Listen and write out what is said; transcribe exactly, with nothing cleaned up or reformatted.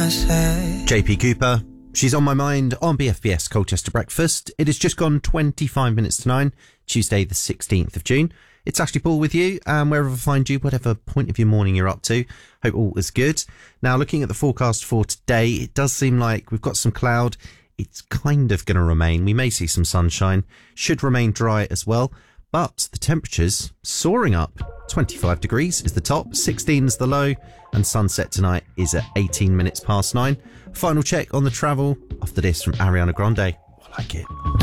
I say. J P Cooper, She's on My Mind on B F B S Colchester Breakfast. It has just gone twenty-five minutes to nine, Tuesday the sixteenth of June. It's Ashley Paul with you, and wherever I find you, whatever point of your morning you're up to, hope all is good. Now, looking at the forecast for today, it does seem like we've got some cloud. It's kind of going to remain. We may see some sunshine. Should remain dry as well. But the temperatures soaring up. twenty-five degrees is the top, sixteen is the low, and sunset tonight is at eighteen minutes past nine. Final check on the travel after this from Ariana Grande. I like it.